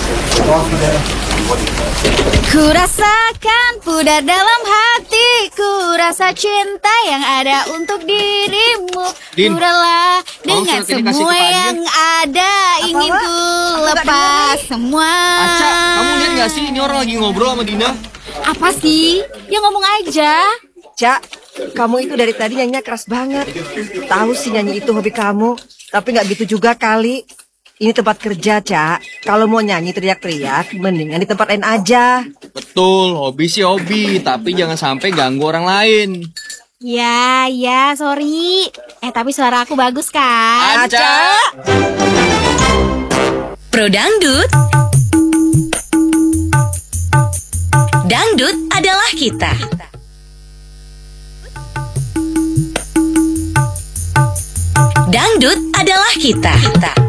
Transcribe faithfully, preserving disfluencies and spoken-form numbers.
Ku rasakan pudar dalam hatiku, rasa cinta yang ada untuk dirimu. Din, Ku rela tolong dengan surat ini kasih semua ke Pak yang ada. Ingin Wak? ku Aku nggak lepas dengar semua. Aca, kamu lihat nggak sih ini orang lagi ngobrol sama Dina? Apa sih? Ya ngomong aja. Cak, kamu itu dari tadi nyanyinya keras banget. Tahu sih nyanyi itu hobi kamu, tapi nggak gitu juga kali. Ini tempat kerja, Cak. Kalau mau nyanyi teriak-teriak, mendingan di tempat lain aja. Betul, hobi sih hobi, tapi jangan sampai ganggu orang lain. Ya, ya, sorry. Eh, tapi suara aku bagus kan? Aca! Pro Dangdut. Dangdut adalah kita. Dangdut adalah kita.